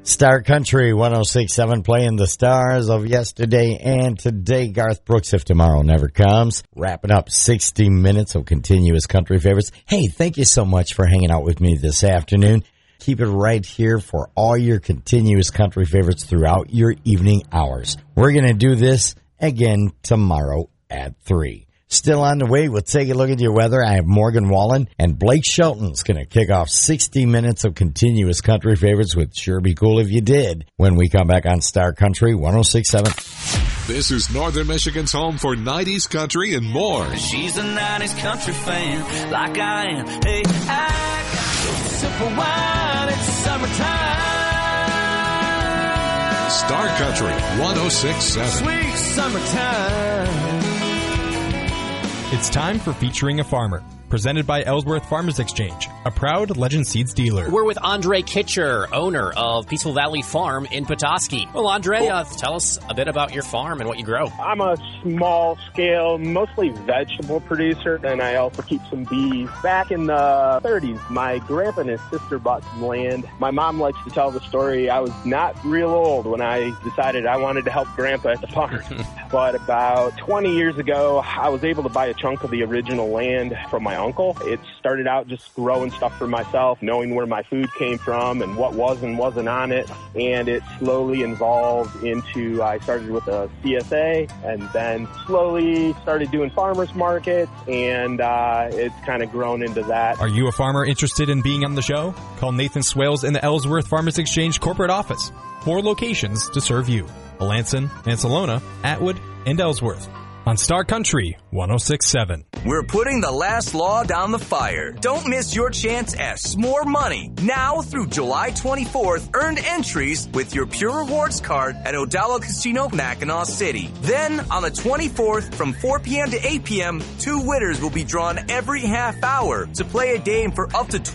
Star Country 106.7 playing the stars of yesterday and today. Garth Brooks, If Tomorrow Never Comes. Wrapping up 60 minutes of continuous country favorites. Hey, thank you so much for hanging out with me this afternoon. Keep it right here for all your continuous country favorites throughout your evening hours. We're going to do this again tomorrow at 3. Still on the way, we'll take a look at your weather. I have Morgan Wallen and Blake Shelton's going to kick off 60 minutes of continuous country favorites with Sure Be Cool If You Did when we come back on Star Country 106.7. This is Northern Michigan's home for 90s country and more. She's a 90s country fan like I am. Hey, I got simple wine, it's summertime. Star Country 106.7. Sweet summertime. It's time for Featuring a Farmer, presented by Ellsworth Farmers Exchange, a proud Legend Seeds dealer. We're with Andre Kitcher, owner of Peaceful Valley Farm in Petoskey. Well, Andre, tell us a bit about your farm and what you grow. I'm a small-scale, mostly vegetable producer, and I also keep some bees. Back in the 30s, my grandpa and his sister bought some land. My mom likes to tell the story. I was not real old when I decided I wanted to help Grandpa at the farm. But about 20 years ago, I was able to buy a chunk of the original land from my uncle. It started out just growing stuff for myself, knowing where my food came from and what was and wasn't on it. And it slowly evolved into, I started with a CSA and then slowly started doing farmers markets, and it's kind of grown into that. Are you a farmer interested in being on the show? Call Nathan Swales in the Ellsworth Farmers Exchange corporate office. 4 locations to serve you: Melanson, Ancelona, Atwood, and Ellsworth. On Star Country 106.7. We're putting the last log on the fire. Don't miss your chance at S'more Money. Now through July 24th, earn entries with your Pure Rewards card at Odawa Casino, Mackinac City. Then on the 24th from 4 p.m. to 8 p.m., 2 winners will be drawn every half hour to play a game for up to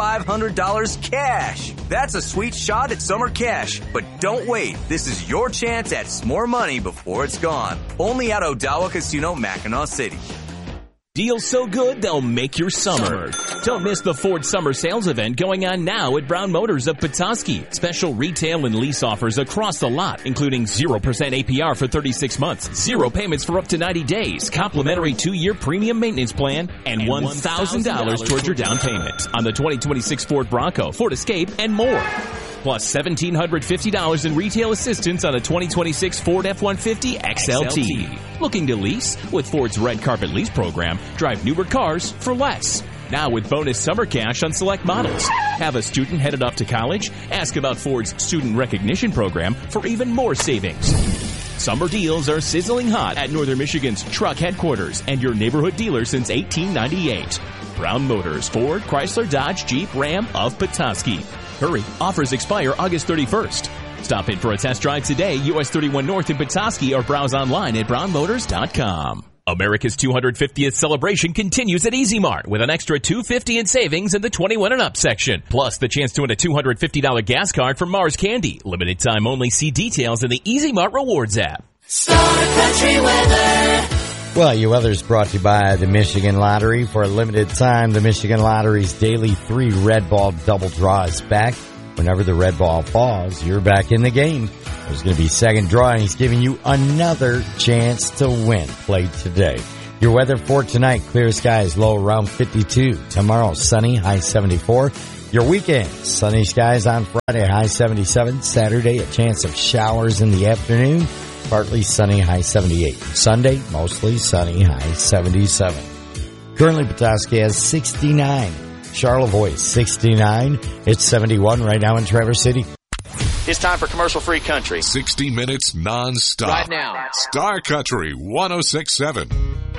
$2,500 cash. That's a sweet shot at summer cash. But don't wait. This is your chance at S'more Money before it's gone. Only at Odawa Casino, Mackinac City. Deals so good, they'll make your summer. Don't miss the Ford Summer Sales event going on now at Brown Motors of Petoskey. Special retail and lease offers across the lot, including 0% APR for 36 months, 0 payments for up to 90 days, complimentary 2-year premium maintenance plan, and $1,000 towards your down payment on the 2026 Ford Bronco, Ford Escape, and more. Plus $1,750 in retail assistance on a 2026 Ford F-150 XLT. Looking to lease? With Ford's Red Carpet Lease program, drive newer cars for less. Now with bonus summer cash on select models. Have a student headed off to college? Ask about Ford's Student Recognition program for even more savings. Summer deals are sizzling hot at Northern Michigan's truck headquarters and your neighborhood dealer since 1898. Brown Motors, Ford, Chrysler, Dodge, Jeep, Ram of Petoskey. Hurry, offers expire August 31st. Stop in for a test drive today, US 31 North in Petoskey, or browse online at brownmotors.com. America's 250th celebration continues at Easy Mart with an extra $250 in savings in the 21 and up section. Plus the chance to win a $250 gas card from Mars Candy. Limited time only. See details in the Easy Mart Rewards app. Star Country weather. Well, your weather's brought to you by the Michigan Lottery. For a limited time, the Michigan Lottery's daily 3 red ball double draw is back. Whenever the red ball falls, you're back in the game. There's going to be second draw, and he's giving you another chance to win. Play today. Your weather for tonight: clear skies, low around 52. Tomorrow, sunny, high 74. Your weekend: sunny skies on Friday, high 77. Saturday, a chance of showers in the afternoon. Partly sunny, high 78. Sunday, mostly sunny, high 77. Currently, Petoskey has 69. Charlevoix, 69. It's 71 right now in Traverse City. It's time for commercial-free country. 60 minutes non-stop. Right now. Star Country 106.7.